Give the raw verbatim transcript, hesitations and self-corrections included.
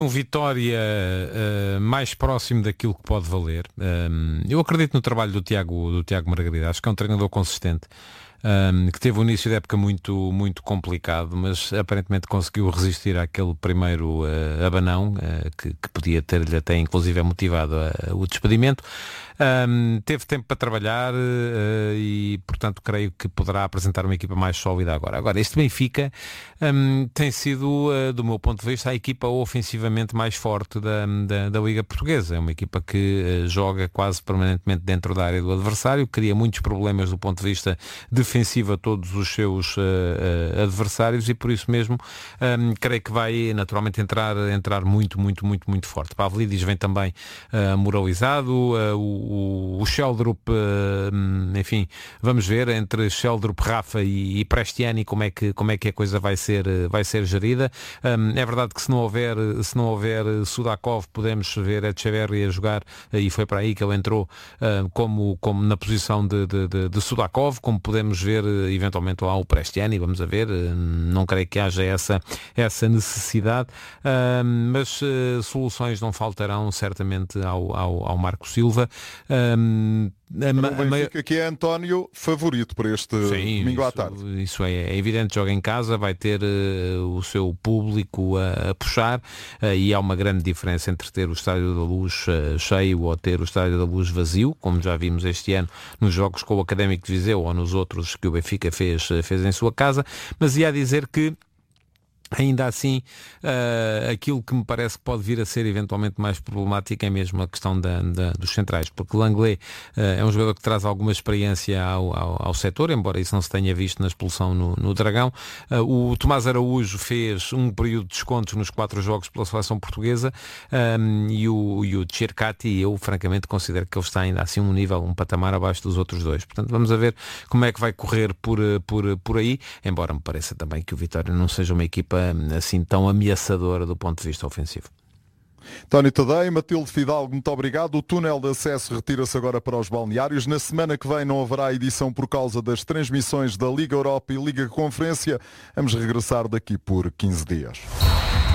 Um Vitória uh, mais próximo daquilo que pode valer. Um, eu acredito no trabalho do Tiago, do Tiago Margarida. Acho que é um treinador consistente, um, que teve um início de época muito, muito complicado, mas aparentemente conseguiu resistir àquele primeiro uh, abanão, uh, que, que podia ter-lhe até inclusive motivado uh, o despedimento. Um, teve tempo para trabalhar uh, e, portanto, creio que poderá apresentar uma equipa mais sólida agora. Agora, este Benfica um, tem sido, uh, do meu ponto de vista, a equipa ofensivamente mais forte da, da, da Liga Portuguesa. É uma equipa que uh, joga quase permanentemente dentro da área do adversário, cria muitos problemas do ponto de vista defensivo a todos os seus uh, uh, adversários e, por isso mesmo, um, creio que vai, naturalmente, entrar, entrar muito, muito, muito, muito forte. Pavlidis vem também uh, moralizado, uh, o O, o Sheldrup, enfim, vamos ver entre Sheldrup, Rafa e, e Prestiani como é, que, como é que a coisa vai ser, vai ser gerida. É verdade que se não houver, se não houver Sudakov, podemos ver Echeverri a jogar, e foi para aí que ele entrou como, como na posição de, de, de, de Sudakov, como podemos ver eventualmente lá o Prestiani, vamos a ver, não creio que haja essa, essa necessidade, mas soluções não faltarão certamente ao, ao, ao Marco Silva. Um, a, o Benfica a... que é António favorito para este Sim, domingo isso, à tarde. Isso é, é evidente, joga em casa, vai ter uh, o seu público a, a puxar, uh, e há uma grande diferença entre ter o Estádio da Luz uh, cheio ou ter o Estádio da Luz vazio, como já vimos este ano nos jogos com o Académico de Viseu ou nos outros que o Benfica fez, fez em sua casa, mas ia dizer que ainda assim, uh, aquilo que me parece que pode vir a ser eventualmente mais problemático é mesmo a questão da, da, dos centrais, porque Langlais uh, é um jogador que traz alguma experiência ao, ao, ao setor, embora isso não se tenha visto na expulsão no, no Dragão. Uh, o Tomás Araújo fez um período de descontos nos quatro jogos pela seleção portuguesa, um, e o, e o Cercati, eu francamente considero que ele está ainda assim um nível, um patamar abaixo dos outros dois. Portanto, vamos a ver como é que vai correr por, por, por aí, embora me pareça também que o Vitória não seja uma equipa assim tão ameaçadora do ponto de vista ofensivo. Tony Tadei, Matilde Fidalgo, muito obrigado. O túnel de acesso retira-se agora para os balneários. Na semana que vem não haverá edição por causa das transmissões da Liga Europa e Liga Conferência. Vamos regressar daqui por quinze dias.